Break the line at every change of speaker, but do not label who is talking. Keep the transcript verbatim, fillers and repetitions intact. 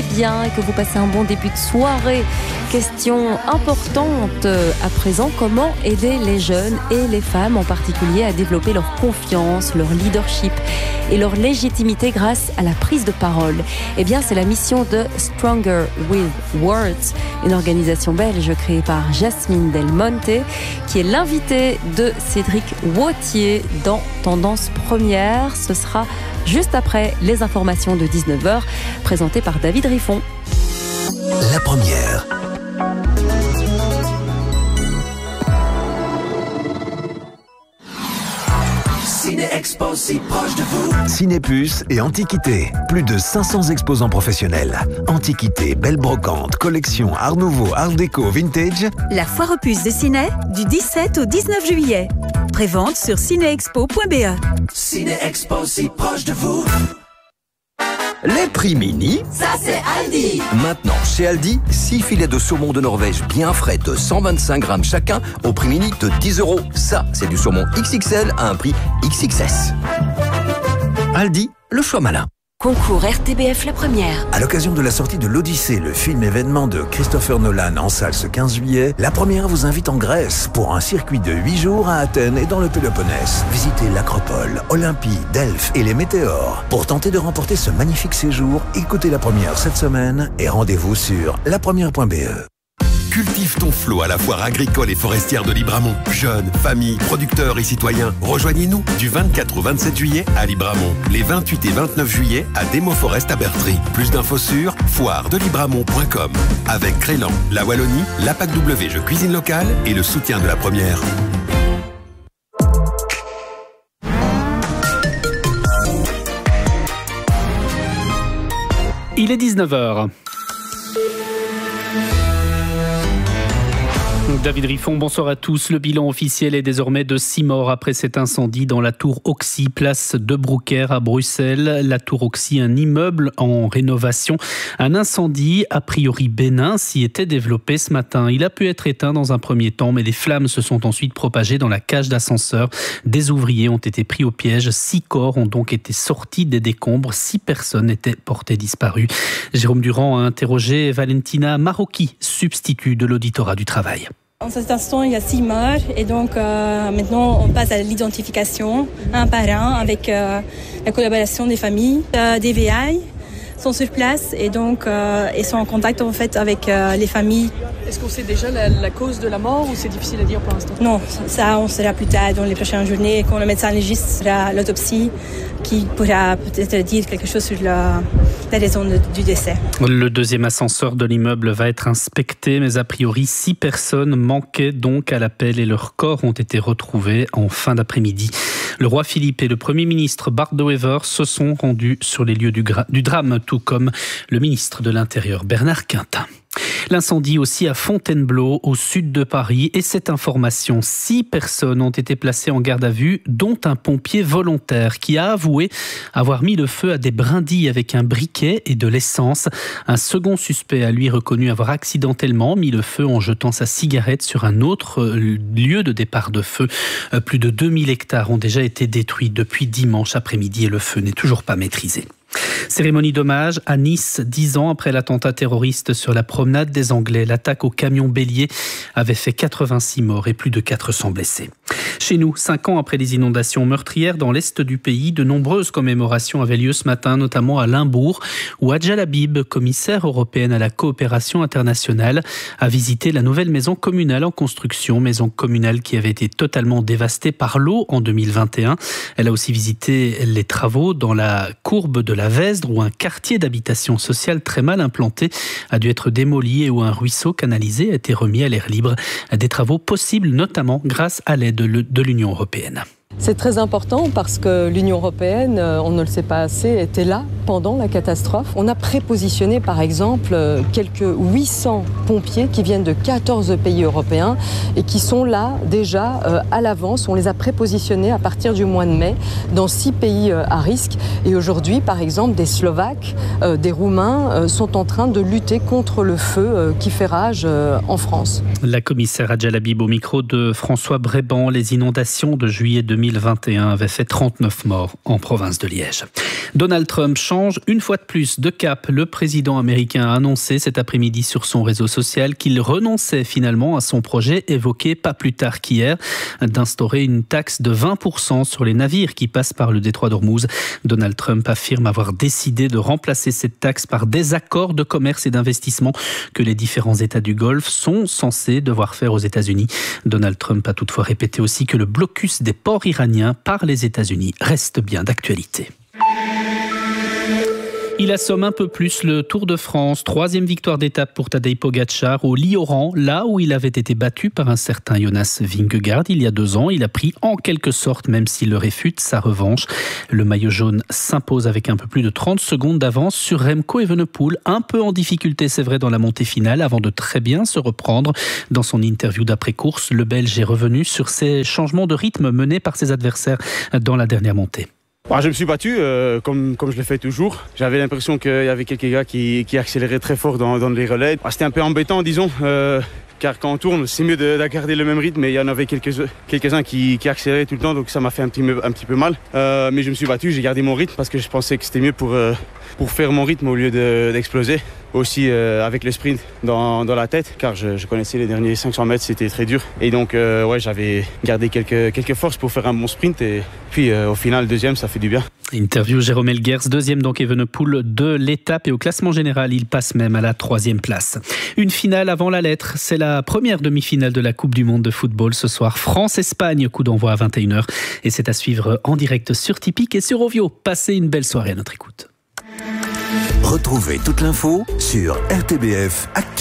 allez bien et que vous passez un bon début de soirée. Question importante à présent, comment aider les jeunes et les femmes en particulier à développer leur confiance, leur leadership et leur légitimité grâce à la prise de parole? Eh bien, c'est la mission de Stronger with Words, une organisation belge créée par Jasmine Del Monte, qui est l'invitée de Cédric Wautier dans Tendance Première. Ce sera juste après les informations de dix-neuf heures, présentées par David Riffon.
La première. Ciné-Expo si proche de vous. Cinépuce et Antiquité. Plus de cinq cents exposants professionnels. Antiquité, belle brocante, collection, art nouveau, art déco, vintage.
La foire aux puces de Ciné, du dix-sept au dix-neuf juillet. Prévente sur cinéexpo point b e.
Ciné-Expo si proche de vous. Les prix mini,
ça c'est Aldi.
Maintenant, chez Aldi, six filets de saumon de Norvège bien frais de cent vingt-cinq grammes chacun au prix mini de dix euros. Ça, c'est du saumon X X L à un prix X X S. Aldi, le choix malin.
Concours R T B F La Première.
À l'occasion de la sortie de l'Odyssée, le film événement de Christopher Nolan en salle ce quinze juillet, La Première vous invite en Grèce pour un circuit de huit jours à Athènes et dans le Péloponnèse. Visitez l'Acropole, Olympie, Delphes et les Météores. Pour tenter de remporter ce magnifique séjour, écoutez La Première cette semaine et rendez-vous sur la première point b e.
Cultive ton flot à la foire agricole et forestière de Libramont. Jeunes, familles, producteurs et citoyens, rejoignez-nous du vingt-quatre au vingt-sept juillet à Libramont. Les vingt-huit et vingt-neuf juillet à Demo Forest à Bertry. Plus d'infos sur foire de libramont point com. Avec Crélan, la Wallonie, l'A P A C W Jeux Cuisine Locale et le soutien de La Première.
Il est dix-neuf heures. David Riffon, bonsoir à tous. Le bilan officiel est désormais de six morts après cet incendie dans la tour Oxy, place de Brouckère à Bruxelles. La tour Oxy, un immeuble en rénovation. Un incendie, a priori bénin, s'y était développé ce matin. Il a pu être éteint dans un premier temps, mais les flammes se sont ensuite propagées dans la cage d'ascenseur. Des ouvriers ont été pris au piège. Six corps ont donc été sortis des décombres. Six personnes étaient portées disparues. Jérôme Durand a interrogé Valentina Marocchi, substitut de l'auditorat du travail.
En cet instant, il y a six morts et donc euh, maintenant on passe à l'identification un par un avec euh, la collaboration des familles. Euh, des V I sont sur place et donc euh, ils sont en contact en fait avec euh, les familles.
Est-ce qu'on sait déjà la, la cause de la mort ou c'est difficile à dire pour l'instant?
Non, ça on saura plus tard dans les prochaines journées quand le médecin légiste fera l'autopsie qui pourra peut-être dire quelque chose sur la, la raison de, du décès.
Le deuxième ascenseur de l'immeuble va être inspecté, mais a priori six personnes manquaient donc à l'appel et leurs corps ont été retrouvés en fin d'après-midi. Le roi Philippe et le Premier ministre Bart De Wever se sont rendus sur les lieux du, gra- du drame, tout comme le ministre de l'Intérieur Bernard Quintin. L'incendie aussi à Fontainebleau, au sud de Paris. Et cette information, six personnes ont été placées en garde à vue, dont un pompier volontaire qui a avoué avoir mis le feu à des brindilles avec un briquet et de l'essence. Un second suspect a lui reconnu avoir accidentellement mis le feu en jetant sa cigarette sur un autre lieu de départ de feu. Plus de deux mille hectares ont déjà été détruits depuis dimanche après-midi et le feu n'est toujours pas maîtrisé. Cérémonie d'hommage à Nice, dix ans après l'attentat terroriste sur la promenade des Anglais. L'attaque au camion bélier avait fait quatre-vingt-six morts et plus de quatre cents blessés. Chez nous, cinq ans après les inondations meurtrières dans l'est du pays, de nombreuses commémorations avaient lieu ce matin, notamment à Limbourg, où Adja Labib, commissaire européenne à la coopération internationale, a visité la nouvelle maison communale en construction, maison communale qui avait été totalement dévastée par l'eau en deux mille vingt et un. Elle a aussi visité les travaux dans la courbe de la Vesdre, où un quartier d'habitation sociale très mal implanté a dû être démoli et où un ruisseau canalisé a été remis à l'air libre. Des travaux possibles notamment grâce à l'aide de l'Union européenne.
C'est très important parce que l'Union européenne, on ne le sait pas assez, était là pendant la catastrophe. On a prépositionné par exemple quelques huit cents pompiers qui viennent de quatorze pays européens et qui sont là déjà à l'avance. On les a prépositionnés à partir du mois de mai dans six pays à risque. Et aujourd'hui, par exemple, des Slovaques, des Roumains sont en train de lutter contre le feu qui fait rage en France.
La commissaire Adja Labib au micro de François Bréban. Les inondations de juillet deux mille vingt et un avait fait trente-neuf morts en province de Liège. Donald Trump change une fois de plus de cap. Le président américain a annoncé cet après-midi sur son réseau social qu'il renonçait finalement à son projet évoqué pas plus tard qu'hier d'instaurer une taxe de vingt pour cent sur les navires qui passent par le détroit d'Ormuz. Donald Trump affirme avoir décidé de remplacer cette taxe par des accords de commerce et d'investissement que les différents États du Golfe sont censés devoir faire aux États-Unis. Donald Trump a toutefois répété aussi que le blocus des ports iraniens par les États-Unis reste bien d'actualité. Il assomme un peu plus le Tour de France. Troisième victoire d'étape pour Tadej Pogačar au Lioran, là où il avait été battu par un certain Jonas Vingegaard il y a deux ans. Il a pris en quelque sorte, même s'il le réfute, sa revanche. Le maillot jaune s'impose avec un peu plus de trente secondes d'avance sur Remco Evenepoel. Un peu en difficulté, c'est vrai, dans la montée finale, avant de très bien se reprendre. Dans son interview d'après-course, le Belge est revenu sur ses changements de rythme menés par ses adversaires dans la dernière montée.
Bah, je me suis battu euh, comme, comme je le fais toujours. J'avais l'impression qu'il y avait quelques gars qui, qui accéléraient très fort dans, dans les relais. Bah, c'était un peu embêtant, disons, euh, car quand on tourne, c'est mieux de, de garder le même rythme. Mais il y en avait quelques, quelques-uns qui, qui accéléraient tout le temps, donc ça m'a fait un petit, un petit peu mal. Euh, mais je me suis battu, j'ai gardé mon rythme parce que je pensais que c'était mieux pour, euh, pour faire mon rythme au lieu de, d'exploser. Aussi euh, avec le sprint dans, dans la tête, car je, je connaissais les derniers cinq cents mètres, c'était très dur. Et donc euh, ouais, j'avais gardé quelques, quelques forces pour faire un bon sprint. Et puis euh, au final, deuxième, ça fait du bien.
Interview Jérôme Elguers, deuxième donc Evenepoel de l'étape. Et au classement général, il passe même à la troisième place. Une finale avant la lettre, c'est la première demi-finale de la Coupe du Monde de football ce soir. France-Espagne, coup d'envoi à vingt et une heures. Et c'est à suivre en direct sur Tipeee et sur Ovio. Passez une belle soirée à notre écoute.
Retrouvez toute l'info sur R T B F Actu.